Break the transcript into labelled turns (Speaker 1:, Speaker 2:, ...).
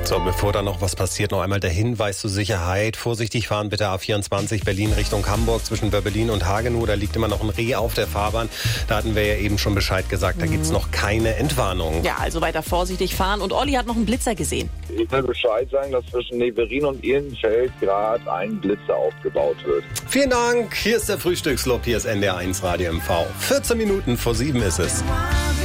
Speaker 1: So, bevor da noch was passiert, noch einmal der Hinweis zur Sicherheit. Vorsichtig fahren bitte A24 Berlin Richtung Hamburg zwischen Böblin und Hagenow. Da liegt immer noch ein Reh auf der Fahrbahn. Da hatten wir ja eben schon Bescheid gesagt, da gibt's noch keine Entwarnung.
Speaker 2: Ja, also weiter vorsichtig fahren. Und Olli hat noch einen Blitzer gesehen.
Speaker 3: Ich will Bescheid sagen, dass zwischen Neverin und Ehrenfeld gerade ein Blitzer aufgebaut wird.
Speaker 1: Vielen Dank. Hier ist der Frühstückslob. Hier ist NDR 1 Radio MV. 14 Minuten vor 7 ist es.